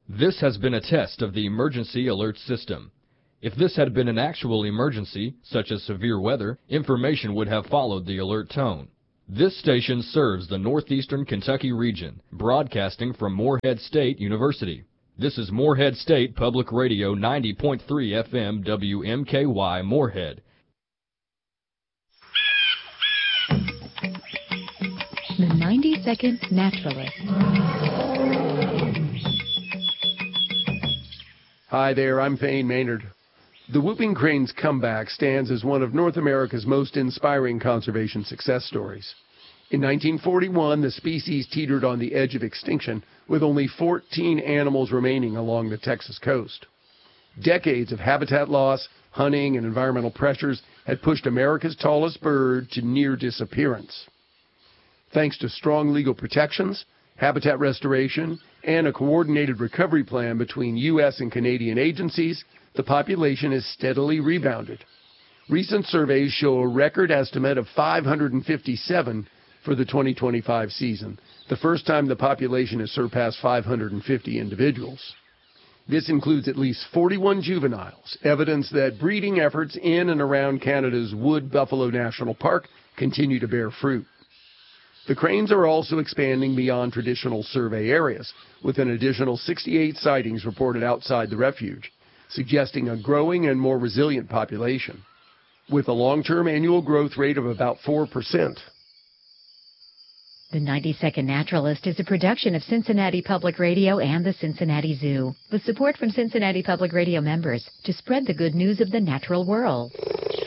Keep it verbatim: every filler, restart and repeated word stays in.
This has been a test of the emergency alert system. If this had been an actual emergency, such as severe weather, information would have followed the alert tone. This station serves the northeastern Kentucky region, broadcasting from Morehead State University. This is Morehead State Public Radio ninety point three F M W M K Y Morehead. The ninety second Naturalist. Hi there, I'm Thane Maynard. The whooping crane's comeback stands as one of North America's most inspiring conservation success stories. In nineteen forty-one, the species teetered on the edge of extinction, with only fourteen animals remaining along the Texas coast. Decades of habitat loss, hunting, and environmental pressures had pushed America's tallest bird to near disappearance. Thanks to strong legal protections, habitat restoration, and a coordinated recovery plan between U S and Canadian agencies, the population has steadily rebounded. Recent surveys show a record estimate of five hundred fifty-seven for the twenty twenty-five season, the first time the population has surpassed five hundred fifty individuals. This includes at least forty-one juveniles, evidence that breeding efforts in and around Canada's Wood Buffalo National Park continue to bear fruit. The cranes are also expanding beyond traditional survey areas, with an additional sixty-eight sightings reported outside the refuge, suggesting a growing and more resilient population, with a long-term annual growth rate of about four percent. The ninety second Naturalist is a production of Cincinnati Public Radio and the Cincinnati Zoo, with support from Cincinnati Public Radio members to spread the good news of the natural world.